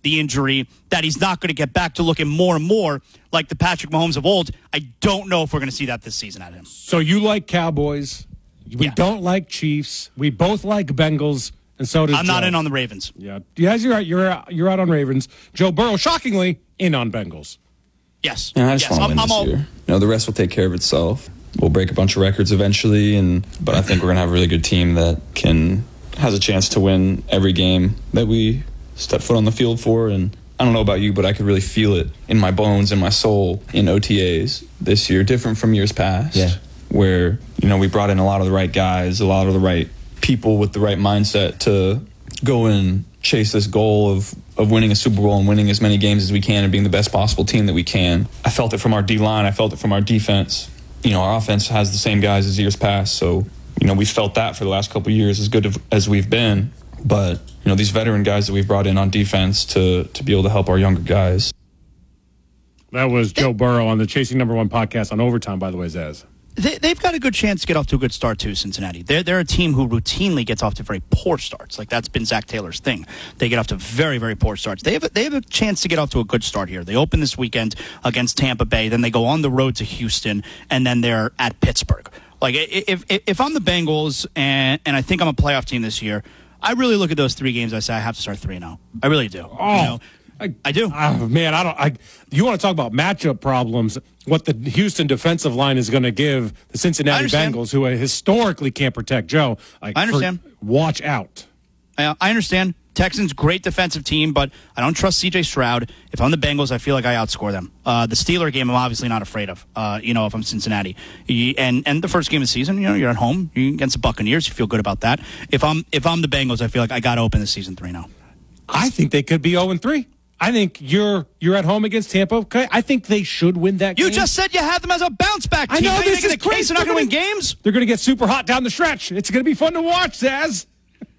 the injury, that he's not going to get back to looking more and more like the Patrick Mahomes of old. I don't know if we're going to see that this season out of him. So you like Cowboys. We don't like Chiefs. We both like Bengals, and so does I'm Joe. not in on the Ravens. Yeah. Yes, you're right. You're out on Ravens. Joe Burrow, shockingly, in on Bengals. Yes. Yeah, I just want to win this year. The rest will take care of itself. We'll break a bunch of records eventually, but I think we're going to have a really good team that has a chance to win every game that we step foot on the field for. And I don't know about you, but I could really feel it in my bones and my soul in OTAs this year, different from years past, where, we brought in a lot of the right guys, a lot of the right people with the right mindset to go and chase this goal of winning a Super Bowl and winning as many games as we can and being the best possible team that we can. I felt it from our D-line. I felt it from our defense. Our offense has the same guys as years past, so, we felt that for the last couple of years, as good as we've been. But, these veteran guys that we've brought in on defense to be able to help our younger guys. That was Joe Burrow on the Chasing Number One podcast on Overtime, by the way, Zaz. They've got a good chance to get off to a good start, too, Cincinnati. They're a team who routinely gets off to very poor starts. Like, that's been Zach Taylor's thing. They get off to very, very poor starts. They have a chance to get off to a good start here. They open this weekend against Tampa Bay, then they go on the road to Houston, and then they're at Pittsburgh. Like, if I'm the Bengals and I think I'm a playoff team this year, I really look at those three games. I say I have to start 3-0. I really do. I do. Man, you want to talk about matchup problems, what the Houston defensive line is going to give the Cincinnati Bengals, who historically can't protect Joe. I understand. Watch out. I understand. Texans, great defensive team, but I don't trust C.J. Stroud. If I'm the Bengals, I feel like I outscore them. The Steeler game, I'm obviously not afraid of, if I'm Cincinnati. And the first game of the season, you're at home. You're against the Buccaneers. You feel good about that. If I'm the Bengals, I feel like I got to open the season 3-0. I think they could be 0-3. I think you're at home against Tampa. Okay, I think they should win that game. You just said you had them as a bounce-back team. I know, this is the case they're not going to win games? They're going to get super hot down the stretch. It's going to be fun to watch, Zaz.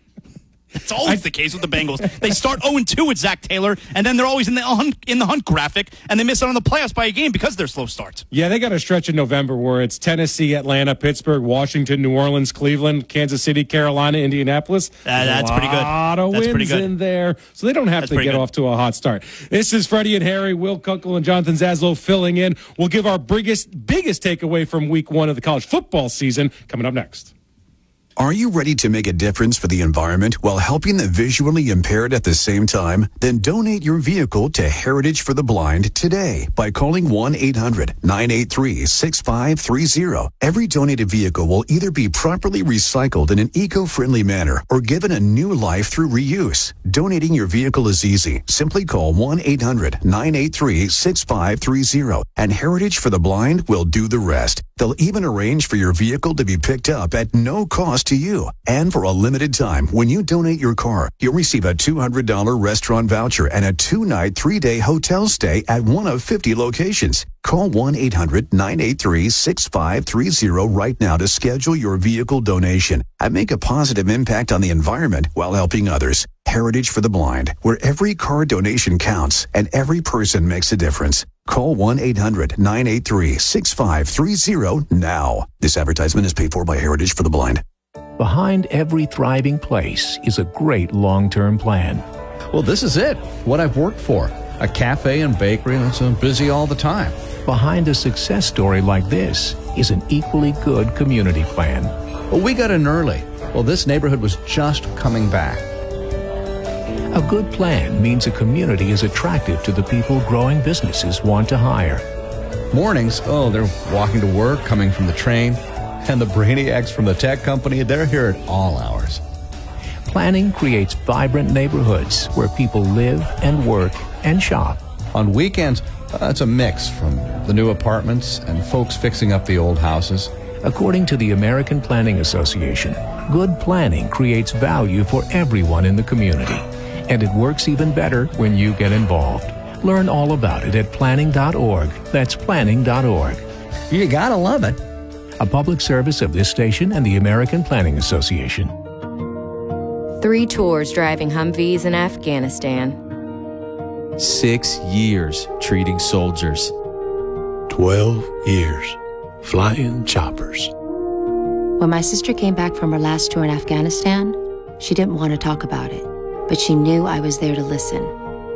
It's always the case with the Bengals. They start 0-2 with Zach Taylor, and then they're always in the hunt graphic, and they miss out on the playoffs by a game because of their slow starts. Yeah, they got a stretch in November where it's Tennessee, Atlanta, Pittsburgh, Washington, New Orleans, Cleveland, Kansas City, Carolina, Indianapolis. That's pretty good. A lot of wins in there, so they don't have to get off to a hot start. This is Freddie and Harry, Will Kunkel, and Jonathan Zaslow filling in. We'll give our biggest takeaway from week one of the college football season coming up next. Are you ready to make a difference for the environment while helping the visually impaired at the same time? Then donate your vehicle to Heritage for the Blind today by calling 1-800-983-6530. Every donated vehicle will either be properly recycled in an eco-friendly manner or given a new life through reuse. Donating your vehicle is easy. Simply call 1-800-983-6530 and Heritage for the Blind will do the rest. They'll even arrange for your vehicle to be picked up at no cost to you. And for a limited time, when you donate your car, you'll receive a $200 restaurant voucher and a 2-night, 3-day hotel stay at one of 50 locations. Call 1-800-983-6530 right now to schedule your vehicle donation and make a positive impact on the environment while helping others. Heritage for the Blind, where every car donation counts and every person makes a difference. Call 1-800-983-6530 now. This advertisement is paid for by Heritage for the Blind. Behind every thriving place is a great long-term plan. Well, this is it, what I've worked for. A cafe and bakery that's busy all the time. Behind a success story like this is an equally good community plan. Well, we got in early. Well, this neighborhood was just coming back. A good plan means a community is attractive to the people growing businesses want to hire. Mornings, they're walking to work, coming from the train. And the brainiacs from the tech company, they're here at all hours. Planning creates vibrant neighborhoods where people live and work and shop. On weekends, it's a mix from the new apartments and folks fixing up the old houses. According to the American Planning Association, good planning creates value for everyone in the community. And it works even better when you get involved. Learn all about it at planning.org. That's planning.org. You gotta love it. A public service of this station and the American Planning Association. 3 tours driving Humvees in Afghanistan. 6 years treating soldiers. 12 years flying choppers. When my sister came back from her last tour in Afghanistan, she didn't want to talk about it, but she knew I was there to listen.